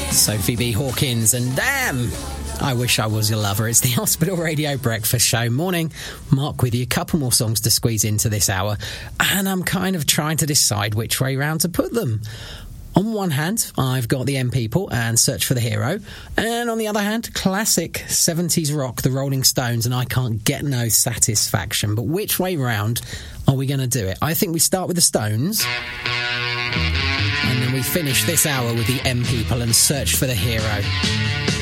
Sophie B. Hawkins and Damn! I Wish I Was Your Lover. It's the Hospital Radio Breakfast Show. Morning, Mark with you. A couple more songs to squeeze into this hour, and I'm kind of trying to decide which way round to put them. On one hand, I've got the M People and Search for the Hero, and on the other hand, classic 70s rock, the Rolling Stones, and I can't get no satisfaction. But which way round are we going to do it? I think we start with the Stones, and then we finish this hour with the M People and Search for the Hero.